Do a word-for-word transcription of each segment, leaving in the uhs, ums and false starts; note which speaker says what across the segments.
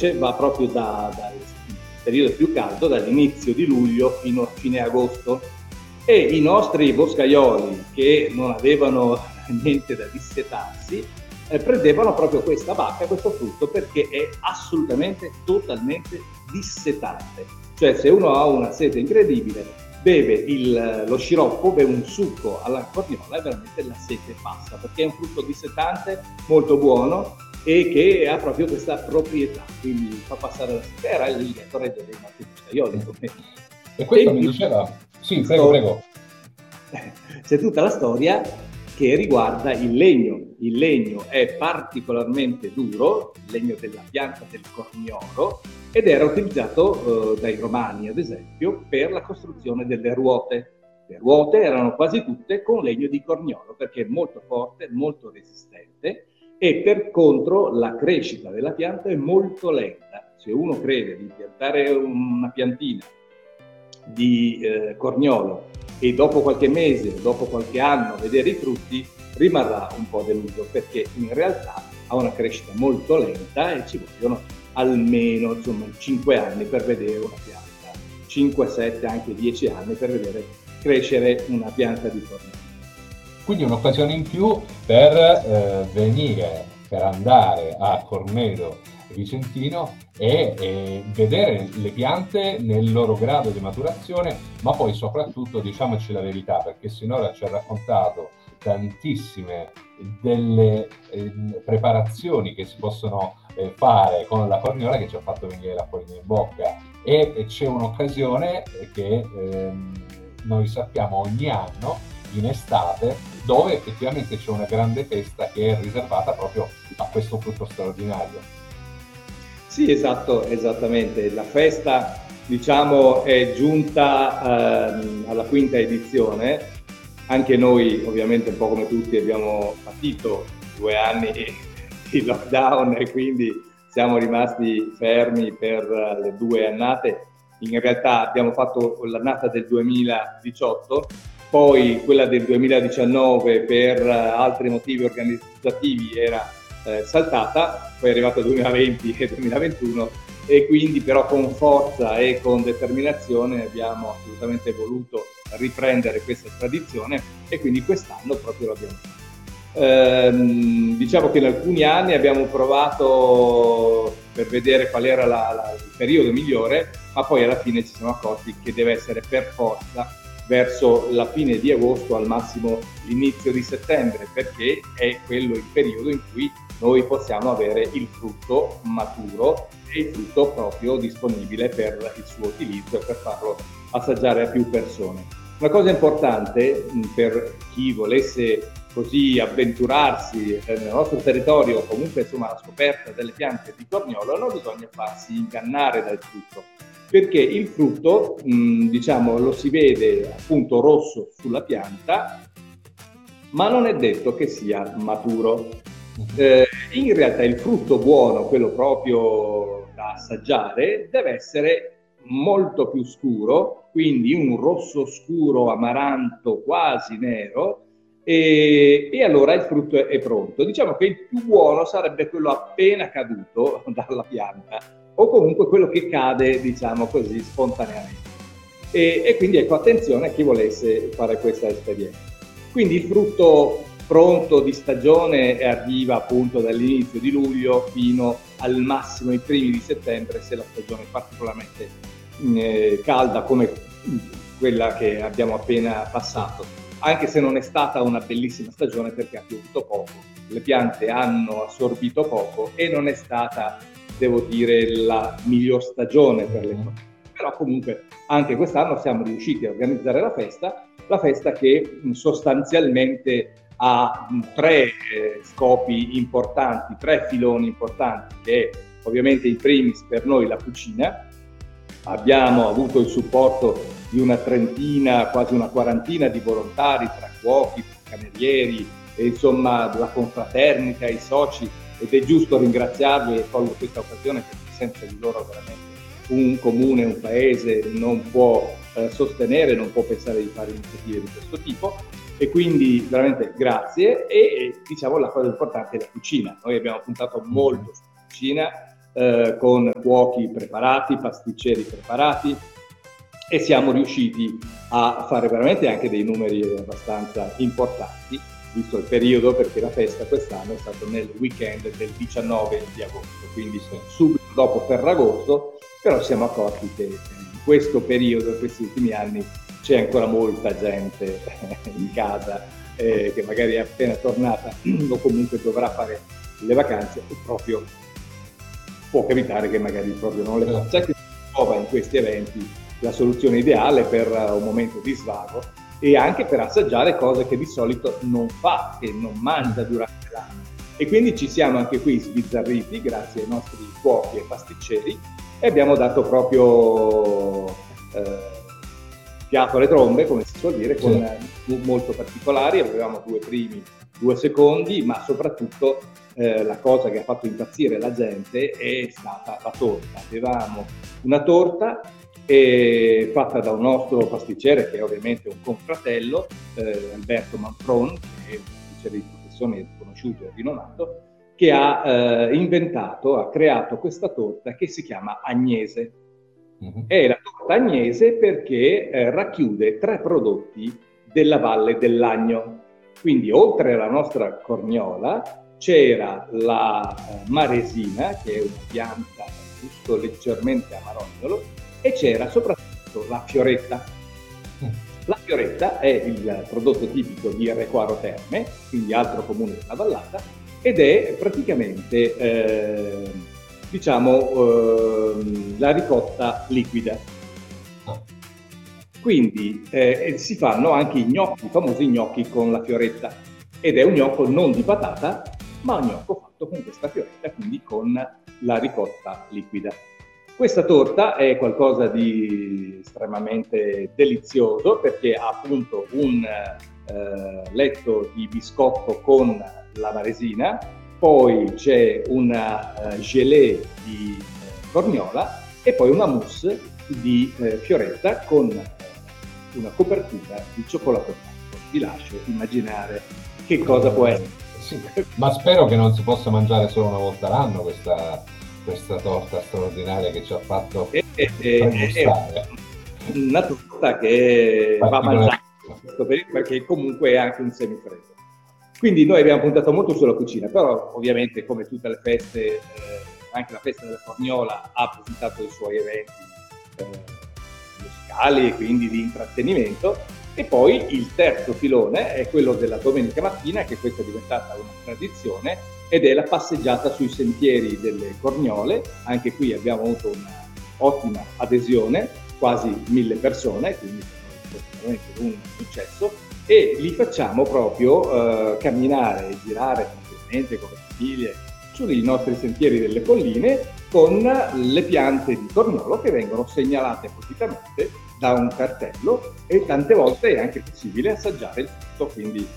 Speaker 1: invece va proprio da, dal periodo più caldo, dall'inizio di luglio fino a fine agosto, e i nostri boscaioli, che non avevano niente da dissetarsi, eh, prendevano proprio questa bacca, questo frutto, perché è assolutamente, totalmente dissetante. Cioè, se uno ha una sete incredibile, beve il, lo sciroppo, beve un succo alla corniola e veramente la sete passa, perché è un frutto dissetante, molto buono e che ha proprio questa proprietà, quindi fa passare la sete. Era il lieto re dei nostri boscaioli.
Speaker 2: E questo e mi diceva... Sì, prego, prego.
Speaker 1: C'è tutta la storia che riguarda il legno. Il legno è particolarmente duro, il legno della pianta del corniolo, ed era utilizzato eh, dai romani, ad esempio, per la costruzione delle ruote. Le ruote erano quasi tutte con legno di corniolo, perché è molto forte, molto resistente, e per contro la crescita della pianta è molto lenta. Se uno crede di piantare una piantina di eh, corniolo e dopo qualche mese, dopo qualche anno vedere i frutti, rimarrà un po' deluso, perché in realtà ha una crescita molto lenta e ci vogliono almeno insomma cinque anni per vedere una pianta, cinque, sette, anche dieci anni per vedere crescere una pianta di corniolo.
Speaker 2: Quindi un'occasione in più per eh, venire, per andare a Cormedo Vicentino e, e vedere le piante nel loro grado di maturazione, ma poi soprattutto, diciamoci la verità, perché sinora ci ha raccontato tantissime delle eh, preparazioni che si possono eh, fare con la corniola, che ci ha fatto venire l'acquolina in bocca, e, e c'è un'occasione che eh, noi sappiamo ogni anno in estate, dove effettivamente c'è una grande festa che è riservata proprio a questo frutto straordinario.
Speaker 1: Sì, esatto, esattamente. La festa, diciamo, è giunta ehm, alla quinta edizione. Anche noi, ovviamente, un po' come tutti, abbiamo patito due anni di lockdown e quindi siamo rimasti fermi per le due annate. In realtà abbiamo fatto l'annata del duemiladiciotto, poi quella del duemiladiciannove per altri motivi organizzativi era eh, saltata, poi è arrivato il duemilaventi e duemilaventuno, e quindi però con forza e con determinazione abbiamo assolutamente voluto riprendere questa tradizione, e quindi quest'anno proprio l'abbiamo fatto. Ehm, diciamo che in alcuni anni abbiamo provato per vedere qual era la, la, il periodo migliore, ma poi alla fine ci siamo accorti che deve essere per forza verso la fine di agosto, al massimo l'inizio di settembre, perché è quello il periodo in cui noi possiamo avere il frutto maturo e il frutto proprio disponibile per il suo utilizzo e per farlo assaggiare a più persone. Una cosa importante per chi volesse così avventurarsi nel nostro territorio, o comunque insomma alla scoperta delle piante di corniolo, non bisogna farsi ingannare dal frutto, perché il frutto, mh, diciamo, lo si vede appunto rosso sulla pianta, ma non è detto che sia maturo. Eh, in realtà il frutto buono, quello proprio da assaggiare, deve essere molto più scuro, quindi un rosso scuro amaranto quasi nero, e, e allora il frutto è, è pronto. Diciamo che il più buono sarebbe quello appena caduto dalla pianta, o comunque quello che cade, diciamo così, spontaneamente. E, e quindi ecco, attenzione a chi volesse fare questa esperienza. Quindi il frutto pronto di stagione arriva appunto dall'inizio di luglio fino al massimo i primi di settembre, se la stagione è particolarmente eh, calda come quella che abbiamo appena passato, anche se non è stata una bellissima stagione perché ha piovuto poco, le piante hanno assorbito poco e non è stata, devo dire, la miglior stagione per le cose. Però comunque anche quest'anno siamo riusciti a organizzare la festa, la festa che sostanzialmente ha tre eh, scopi importanti, tre filoni importanti, che è ovviamente in primis per noi la cucina. Abbiamo avuto il supporto di una trentina, quasi una quarantina di volontari, tra cuochi, camerieri, e insomma la confraternita, i soci, ed è giusto ringraziarli, e colgo questa occasione perché senza di loro veramente un comune, un paese non può eh, sostenere, non può pensare di fare iniziative di questo tipo. E quindi veramente grazie. E, e diciamo la cosa importante è la cucina. Noi abbiamo puntato molto sulla cucina, eh, con cuochi preparati, pasticceri preparati, e siamo riusciti a fare veramente anche dei numeri abbastanza importanti, visto il periodo, perché la festa quest'anno è stata nel weekend del diciannove di agosto, quindi subito dopo Ferragosto, però siamo accorti che in questo periodo, in questi ultimi anni, c'è ancora molta gente in casa eh, che magari è appena tornata o comunque dovrà fare le vacanze e proprio può capitare che magari proprio non le faccia, che si trova in questi eventi la soluzione ideale per un momento di svago e anche per assaggiare cose che di solito non fa, che non mangia durante l'anno. E quindi ci siamo anche qui sbizzarriti grazie ai nostri cuochi e pasticceri e abbiamo dato proprio eh, fiato alle trombe, come si suol dire, con sì. molto particolari. Avevamo due primi, due secondi, ma soprattutto eh, la cosa che ha fatto impazzire la gente è stata la torta. Avevamo una torta e fatta da un nostro pasticcere che è ovviamente un confratello, eh, Alberto Manfron, che è un pasticcere di professione conosciuto e rinomato, che ha eh, inventato, ha creato questa torta che si chiama Agnese. Mm-hmm. È la torta Agnese perché eh, racchiude tre prodotti della Valle dell'Agno. Quindi oltre alla nostra corniola c'era la eh, maresina, che è una pianta giusto leggermente amarognolo, e c'era soprattutto la fioretta. La fioretta è il prodotto tipico di Requaro Terme, quindi altro comune della vallata, ed è praticamente, eh, diciamo, eh, la ricotta liquida. Quindi eh, si fanno anche i gnocchi, i famosi gnocchi con la fioretta, ed è un gnocco non di patata, ma un gnocco fatto con questa fioretta, quindi con la ricotta liquida. Questa torta è qualcosa di estremamente delizioso perché ha appunto un eh, letto di biscotto con la maresina, poi c'è una uh, gelée di eh, corniola e poi una mousse di eh, fioretta con eh, una copertura di cioccolato bianco. Vi lascio immaginare che cosa può essere.
Speaker 2: Sì, ma spero che non si possa mangiare solo una volta l'anno questa... questa torta straordinaria che ci ha fatto
Speaker 1: è, è, è una torta che va mangiata perché comunque è anche un semifreddo. Quindi noi abbiamo puntato molto sulla cucina, però ovviamente come tutte le feste, eh, anche la festa della Corniola ha presentato i suoi eventi eh, musicali e quindi di intrattenimento. E poi il terzo filone è quello della domenica mattina, che questa è diventata una tradizione, ed è la passeggiata sui sentieri delle Corniole. Anche qui abbiamo avuto un'ottima adesione, quasi mille persone, quindi è veramente un successo, e li facciamo proprio eh, camminare e girare tranquillamente con le famiglie sui nostri sentieri delle colline con le piante di corniolo che vengono segnalate appositamente da un cartello, e tante volte è anche possibile assaggiare il frutto, quindi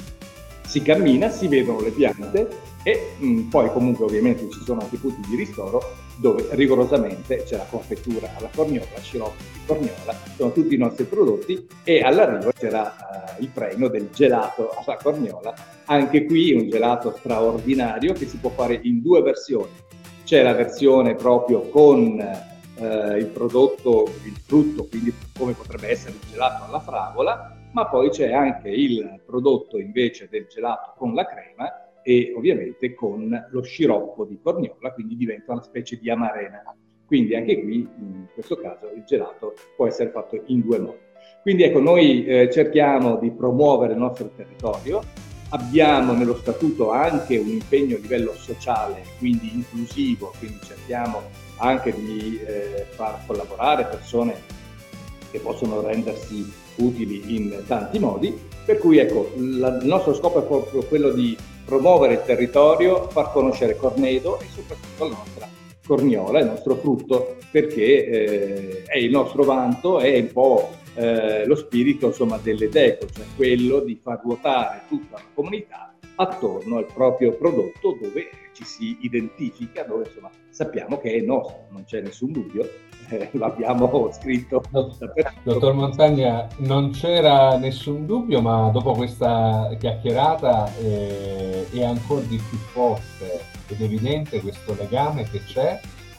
Speaker 1: si cammina, si vedono le piante e mh, poi comunque ovviamente ci sono anche punti di ristoro dove rigorosamente c'è la confettura alla corniola, sciroppo di corniola, sono tutti i nostri prodotti, e all'arrivo c'era uh, il premio del gelato alla corniola. Anche qui un gelato straordinario che si può fare in due versioni. C'è la versione proprio con eh, il prodotto, il frutto, quindi come potrebbe essere il gelato alla fragola, ma poi c'è anche il prodotto invece del gelato con la crema e ovviamente con lo sciroppo di corniola, quindi diventa una specie di amarena. Quindi anche qui, in questo caso, il gelato può essere fatto in due modi. Quindi ecco, noi eh, cerchiamo di promuovere il nostro territorio. Abbiamo nello statuto anche un impegno a livello sociale, quindi inclusivo, quindi cerchiamo anche di eh, far collaborare persone che possono rendersi utili in tanti modi, per cui ecco, la, il nostro scopo è proprio quello di promuovere il territorio, far conoscere Cornedo e soprattutto la nostra corniola, il nostro frutto, perché eh, è il nostro vanto, è un po' eh, lo spirito insomma delle Deco, cioè quello di far ruotare tutta la comunità attorno al proprio prodotto, dove ci si identifica, dove insomma sappiamo che è nostro, non c'è nessun dubbio, eh, l'abbiamo scritto.
Speaker 2: Dottor Montagna, non c'era nessun dubbio, ma dopo questa chiacchierata eh, è ancora di più forte ed evidente questo legame che c'è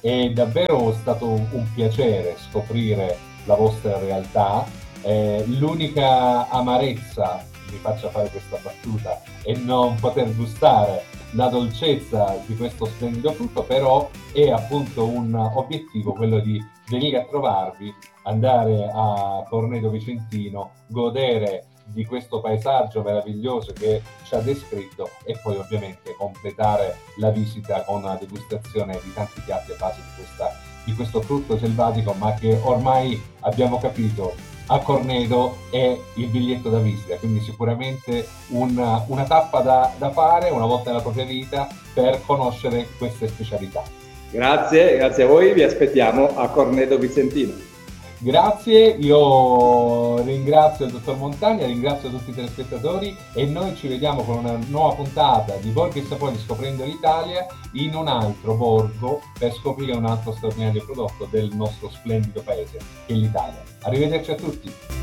Speaker 2: è davvero stato un piacere scoprire la vostra realtà. Eh, l'unica amarezza, mi faccia fare questa battuta, è non poter gustare la dolcezza di questo splendido frutto, però è appunto un obiettivo quello di venire a trovarvi, andare a Cornedo Vicentino, godere di questo paesaggio meraviglioso che ci ha descritto e poi ovviamente completare la visita con una degustazione di tanti piatti a base di, questa, di questo frutto selvatico, ma che ormai abbiamo capito a Cornedo è il biglietto da visita, quindi sicuramente una, una tappa da, da fare una volta nella propria vita per conoscere queste specialità.
Speaker 1: Grazie, grazie a voi, vi aspettiamo a Cornedo Vicentino.
Speaker 2: Grazie, io ringrazio il dottor Montagna, ringrazio tutti i telespettatori e noi ci vediamo con una nuova puntata di Borghi e Sapori scoprendo l'Italia in un altro borgo per scoprire un altro straordinario prodotto del nostro splendido paese che è l'Italia. Arrivederci a tutti.